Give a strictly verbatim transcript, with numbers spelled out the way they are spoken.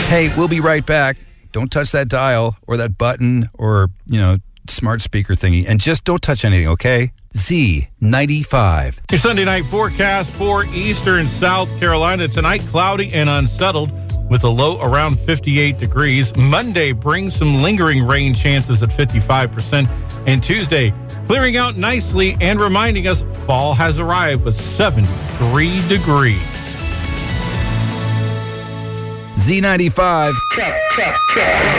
Hey, we'll be right back. Don't touch that dial or that button or, you know, smart speaker thingy. And just don't touch anything, okay? Z ninety-five. Your Sunday night forecast for eastern South Carolina. Tonight, cloudy and unsettled with a low around fifty-eight degrees. Monday brings some lingering rain chances at fifty-five percent. And Tuesday, clearing out nicely and reminding us fall has arrived with seventy-three degrees. Z ninety-five. Check, check, check.